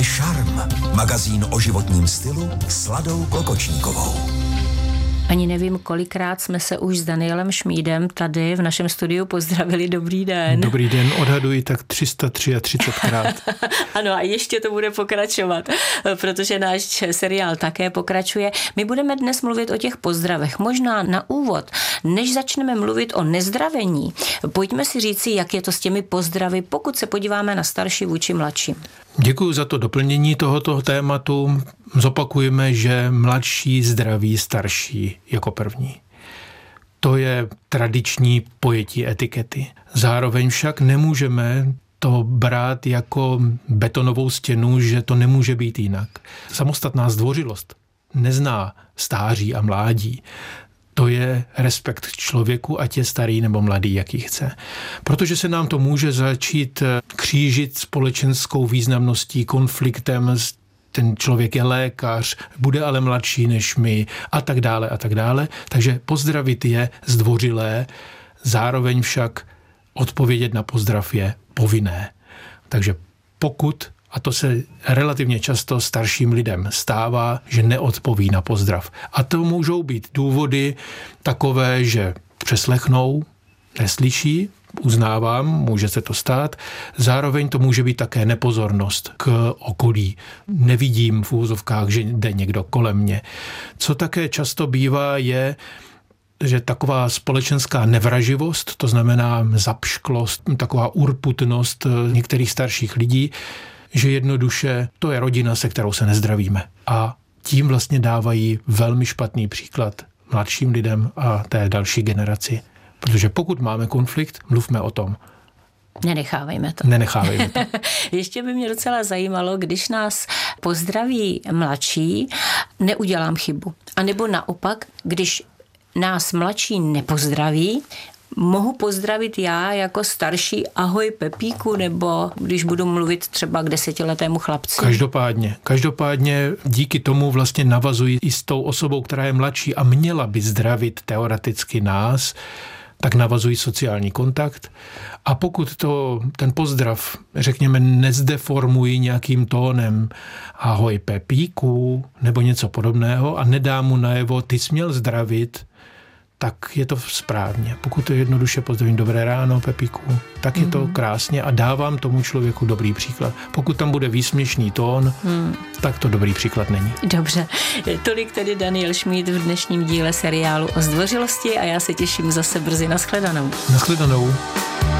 Šarm, magazín o životním stylu s Ladou Klokočníkovou. Ani nevím, kolikrát jsme se už s Danielem Šmídem tady v našem studiu pozdravili. Dobrý den. Dobrý den, odhaduji tak 333krát. Ano, a ještě to bude pokračovat, protože náš seriál také pokračuje. My budeme dnes mluvit o těch pozdravech. Možná na úvod, než začneme mluvit o nezdravení, pojďme si říci, jak je to s těmi pozdravy, pokud se podíváme na starší vůči mladším. Děkuji za to doplnění tohoto tématu. Zopakujeme, že mladší zdraví starší jako první. To je tradiční pojetí etikety. Zároveň však nemůžeme to brát jako betonovou stěnu, že to nemůže být jinak. Samostatná zdvořilost nezná stáří a mládí. To je respekt k člověku, ať je starý nebo mladý, jaký chce. Protože se nám to může začít křížit společenskou významností, konfliktem, ten člověk je lékař, bude ale mladší než my a tak dále a tak dále. Takže pozdravit je zdvořilé, zároveň však odpovědět na pozdrav je povinné. Takže pokud, a to se relativně často starším lidem stává, že neodpoví na pozdrav. A to můžou být důvody takové, že přeslechnou, neslyší, uznávám, může se to stát. Zároveň to může být také nepozornost k okolí. Nevidím v úvozovkách, že jde někdo kolem mě. Co také často bývá je, že taková společenská nevraživost, to znamená zapšklost, taková urputnost některých starších lidí, že jednoduše to je rodina, se kterou se nezdravíme. A tím vlastně dávají velmi špatný příklad mladším lidem a té další generaci. Protože pokud máme konflikt, mluvme o tom. Nenechávejme to. Nenechávejme to. Ještě by mě docela zajímalo, když nás pozdraví mladší, neudělám chybu. A nebo naopak, když nás mladší nepozdraví, mohu pozdravit já jako starší ahoj Pepíku, nebo když budu mluvit třeba k 10letému chlapci? Každopádně díky tomu vlastně navazují i s tou osobou, která je mladší a měla by zdravit teoreticky nás, tak navazují sociální kontakt. A pokud ten pozdrav, řekněme, nezdeformují nějakým tónem ahoj Pepíku nebo něco podobného a nedá mu najevo, ty jsi měl zdravit, tak je to správně. Pokud to jednoduše pozdravím dobré ráno, Pepíku, tak je to krásně a dávám tomu člověku dobrý příklad. Pokud tam bude výsměšný tón, tak to dobrý příklad není. Dobře. Tolik tedy Daniel Šmíd v dnešním díle seriálu o zdvořilosti a já se těším zase brzy. Nashledanou. Nashledanou.